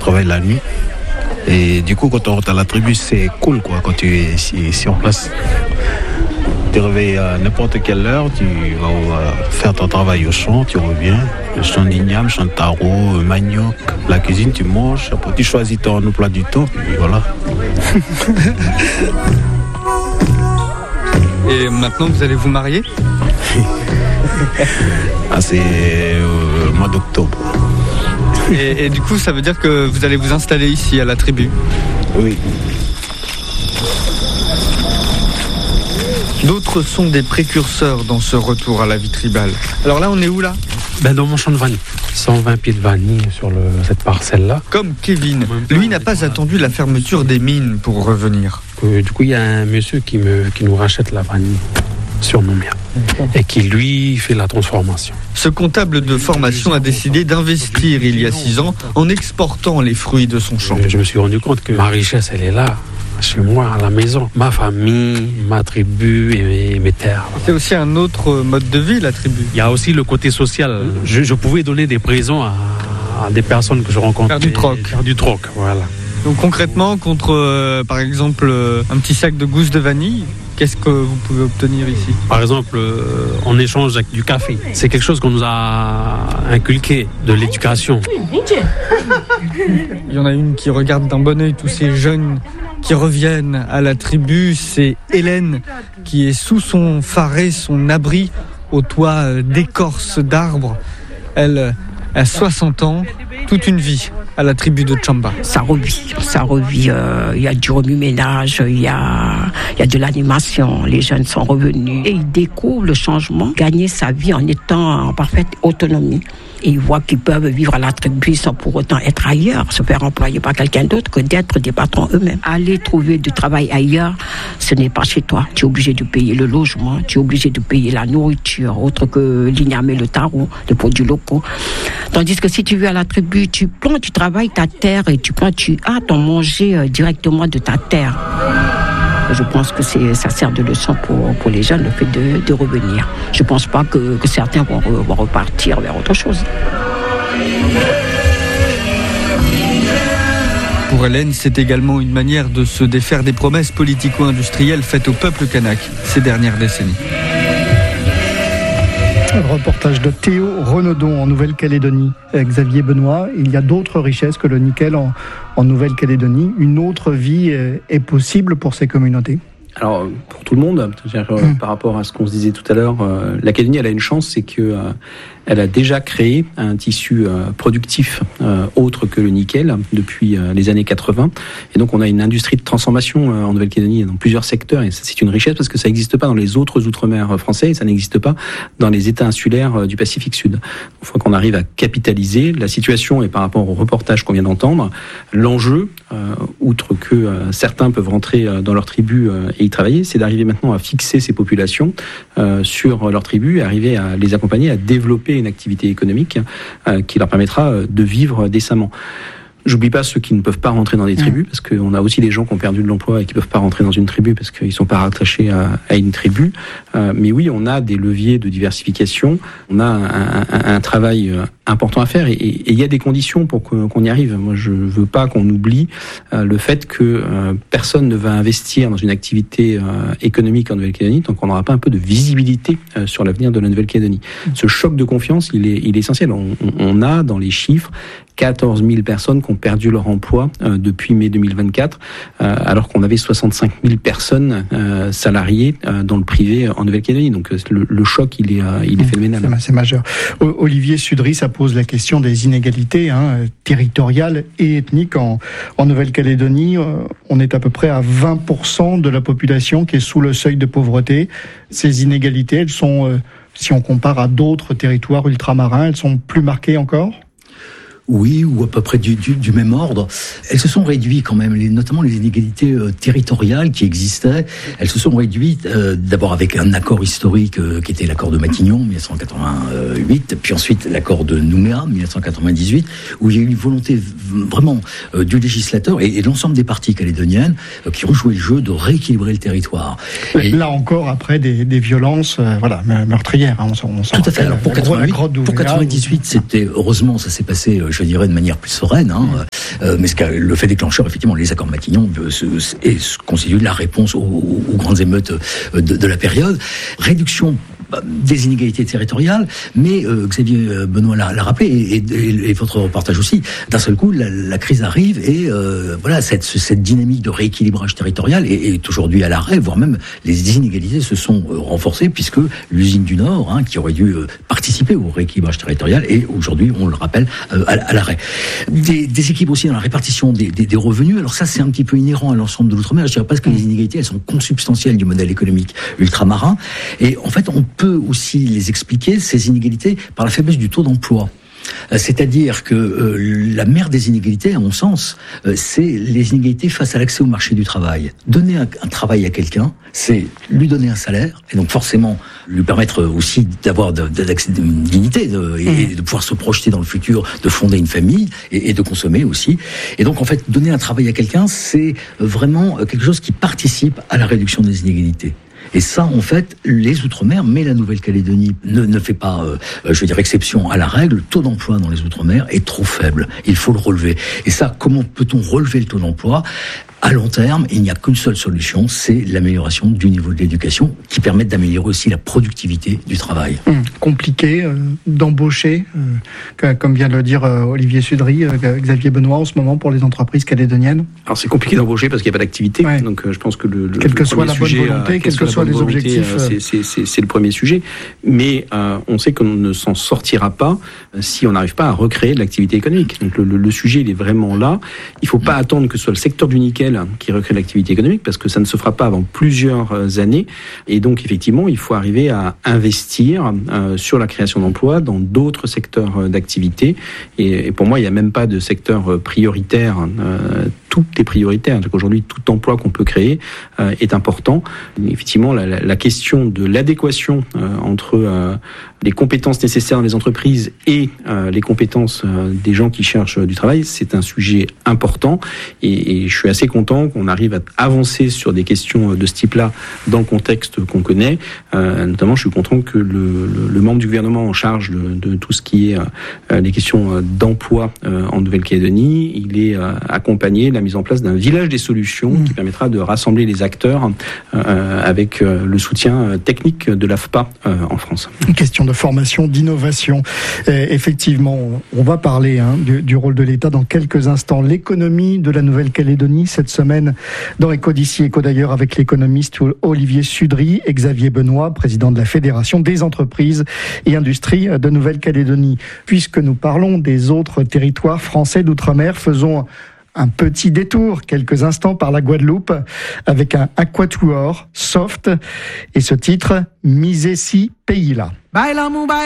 travaillent la nuit. Et du coup, quand on rentre à la tribu, c'est cool quoi, quand tu es ici en place. Tu te réveilles à n'importe quelle heure, tu vas faire ton travail au champ, tu reviens. Le champ d'igname, champ de taro, manioc, la cuisine, tu manges. Après, tu choisis ton plat du temps, puis voilà. Et maintenant, vous allez vous marier ? C'est le mois d'octobre. Et du coup, ça veut dire que vous allez vous installer ici, à la tribu ? Oui. D'autres sont des précurseurs dans ce retour à la vie tribale. Alors là, on est où là ? Dans mon champ de vanille. 120 pieds de vanille sur cette parcelle-là. Comme Kevin, lui n'a pas attendu la fermeture des mines pour revenir. Du coup, il y a un monsieur qui nous rachète la vanille sur nos mers et qui, lui, fait la transformation. Ce comptable de formation a décidé d'investir il y a 6 ans en exportant les fruits de son champ. Je me suis rendu compte que ma richesse, elle est là. Chez moi, à la maison, ma famille, ma tribu et mes terres. C'est aussi un autre mode de vie, la tribu. Il y a aussi le côté social. Je pouvais donner des présents à des personnes que je rencontre. Faire du troc. Faire du troc, voilà. Donc concrètement, contre par exemple un petit sac de gousses de vanille, qu'est-ce que vous pouvez obtenir ici ? Par exemple, en échange avec du café. C'est quelque chose qu'on nous a inculqué, de l'éducation. Il y en a une qui regarde d'un bon œil tous ces jeunes qui reviennent à la tribu. C'est Hélène qui est sous son faré, son abri au toit d'écorce d'arbres. Elle a 60 ans, toute une vie à la tribu de Tchamba. Ça revit. Il y a du remue-ménage, il y a de l'animation. Les jeunes sont revenus et ils découvrent le changement, gagner sa vie en étant en parfaite autonomie. Et ils voient qu'ils peuvent vivre à la tribu sans pour autant être ailleurs, se faire employer par quelqu'un d'autre que d'être des patrons eux-mêmes. Aller trouver du travail ailleurs, ce n'est pas chez toi. Tu es obligé de payer le logement, tu es obligé de payer la nourriture, autre que l'igname et le taro, les produits locaux. Tandis que si tu vis à la tribu, tu travailles ta terre et tu as ton manger directement de ta terre. Je pense que ça sert de leçon pour les jeunes, le fait de revenir. Je ne pense pas que certains vont repartir vers autre chose. Pour Hélène, c'est également une manière de se défaire des promesses politico-industrielles faites au peuple kanak ces dernières décennies. Reportage de Théo Renaudon en Nouvelle-Calédonie. Xavier Benoît, il y a d'autres richesses que le nickel en Nouvelle-Calédonie. Une autre vie est possible pour ces communautés ? Alors, pour tout le monde, par rapport à ce qu'on se disait tout à l'heure, la Calédonie, elle a une chance, c'est que elle a déjà créé un tissu productif autre que le nickel depuis les années 80. Et donc, on a une industrie de transformation en Nouvelle-Calédonie dans plusieurs secteurs. Et ça, c'est une richesse parce que ça n'existe pas dans les autres outre-mer français et ça n'existe pas dans les États insulaires du Pacifique Sud. Il faut qu'on arrive à capitaliser la situation et par rapport au reportage qu'on vient d'entendre, l'enjeu, outre que certains peuvent rentrer dans leur tribu et y travailler, c'est d'arriver maintenant à fixer ces populations sur leur tribu et arriver à les accompagner à développer une activité économique qui leur permettra de vivre décemment. J'oublie pas ceux qui ne peuvent pas rentrer dans des tribus, parce qu'on a aussi des gens qui ont perdu de l'emploi et qui peuvent pas rentrer dans une tribu parce qu'ils sont pas rattachés à une tribu. Mais oui, on a des leviers de diversification, on a un travail important à faire et il y a des conditions pour qu'on y arrive. Moi, je veux pas qu'on oublie le fait que personne ne va investir dans une activité économique en Nouvelle-Calédonie tant qu'on n'aura pas un peu de visibilité sur l'avenir de la Nouvelle-Calédonie. Ce choc de confiance, il est essentiel. On a dans les chiffres 14 000 personnes qui ont perdu leur emploi depuis mai 2024, alors qu'on avait 65 000 personnes salariées dans le privé en Nouvelle-Calédonie. Donc le choc, il est phénoménal. C'est majeur. Olivier Sudry, ça pose la question des inégalités territoriales et ethniques en Nouvelle-Calédonie. On est à peu près à 20% de la population qui est sous le seuil de pauvreté. Ces inégalités, elles sont, si on compare à d'autres territoires ultramarins, elles sont plus marquées encore ? Oui, ou à peu près du même ordre. Elles se sont réduites quand même, notamment les inégalités territoriales qui existaient. Elles se sont réduites d'abord avec un accord historique qui était l'accord de Matignon, 1988, puis ensuite l'accord de Nouméa, 1998, où il y a eu une volonté vraiment du législateur et de l'ensemble des parties calédoniennes qui ont joué le jeu de rééquilibrer le territoire. Et là encore, après des violences meurtrières. On tout à fait. Alors pour 98, c'était heureusement, ça s'est passé, je dirais, de manière plus sereine. Mais le fait déclencheur, effectivement, les accords Matignon constitue la réponse aux grandes émeutes de la période. Réduction des inégalités territoriales, mais Xavier Benoît l'a rappelé, et votre reportage aussi, d'un seul coup, la crise arrive, et voilà, cette dynamique de rééquilibrage territorial est aujourd'hui à l'arrêt, voire même les inégalités se sont renforcées, puisque l'usine du Nord, qui aurait dû participer au rééquilibrage territorial, est aujourd'hui, on le rappelle, à l'arrêt. Des équilibres aussi dans la répartition des revenus. Alors ça, c'est un petit peu inhérent à l'ensemble de l'outre-mer. Je dirais presque que les inégalités, elles sont consubstantielles du modèle économique ultramarin, et en fait, on peut aussi les expliquer, ces inégalités, par la faiblesse du taux d'emploi. C'est-à-dire que la mère des inégalités, à mon sens, c'est les inégalités face à l'accès au marché du travail. Donner un travail à quelqu'un, c'est lui donner un salaire, et donc forcément lui permettre aussi d'avoir d'accès une dignité et de pouvoir se projeter dans le futur, de fonder une famille et de consommer aussi. Et donc en fait, donner un travail à quelqu'un, c'est vraiment quelque chose qui participe à la réduction des inégalités. Et ça, en fait, les Outre-mer, mais la Nouvelle-Calédonie ne fait pas, exception à la règle. Le taux d'emploi dans les Outre-mer est trop faible. Il faut le relever. Et ça, comment peut-on relever le taux d'emploi ? À long terme, il n'y a qu'une seule solution, c'est l'amélioration du niveau de l'éducation, qui permet d'améliorer aussi la productivité du travail. Compliqué d'embaucher, comme vient de le dire Olivier Sudry, Xavier Benoît, en ce moment pour les entreprises calédoniennes. Alors c'est compliqué d'embaucher parce qu'il n'y a pas d'activité, donc je pense que quelle que soit la bonne volonté, quels que soient les objectifs, c'est le premier sujet. Mais on sait qu'on ne s'en sortira pas si on n'arrive pas à recréer de l'activité économique. Donc le sujet, il est vraiment là. Il ne faut pas attendre que ce soit le secteur du nickel qui recrée l'activité économique, parce que ça ne se fera pas avant plusieurs années. Et donc, effectivement, il faut arriver à investir sur la création d'emplois dans d'autres secteurs d'activité. Et pour moi, il n'y a même pas de secteur prioritaire. Tout est prioritaire. Donc aujourd'hui, tout emploi qu'on peut créer est important. Effectivement, la question de l'adéquation entre les compétences nécessaires dans les entreprises et les compétences des gens qui cherchent du travail, c'est un sujet important. Et je suis assez content qu'on arrive à avancer sur des questions de ce type-là dans le contexte qu'on connaît. Notamment, je suis content que le membre du gouvernement en charge de tout ce qui est les questions d'emploi en Nouvelle-Calédonie, il est accompagné de la mise en place d'un village des solutions qui permettra de rassembler les acteurs avec le soutien technique de l'AFPA en France. Une question de formation, d'innovation. Effectivement, on va parler du rôle de l'État dans quelques instants. L'économie de la Nouvelle-Calédonie, cette semaine, dans Éco d'ici, Éco d'ailleurs, avec l'économiste Olivier Sudry et Xavier Benoît, président de la Fédération des entreprises et industries de Nouvelle-Calédonie. Puisque nous parlons des autres territoires français d'outre-mer, faisons un petit détour, quelques instants, par la Guadeloupe, avec un quatuor soft, et ce titre, Misé si, pays là.